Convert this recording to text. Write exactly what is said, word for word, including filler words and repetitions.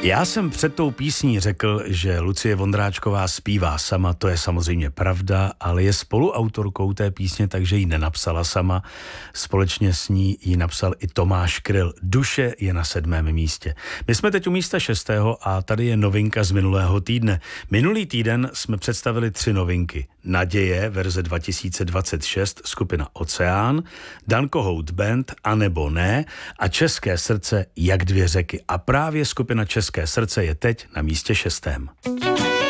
Já jsem před tou písní řekl, že Lucie Vondráčková zpívá sama, to je samozřejmě pravda, ale je spoluautorkou té písně, takže ji nenapsala sama. Společně s ní ji napsal i Tomáš Kryl. Duše je na sedmém místě. My jsme teď u místa šestého a tady je novinka z minulého týdne. Minulý týden jsme představili tři novinky. Naděje, verze dva tisíce dvacet šest, skupina Oceán, Dan Kohout Band, A nebo ne a České srdce, jak dvě řeky. A právě skupina České srdce je teď na místě šestém.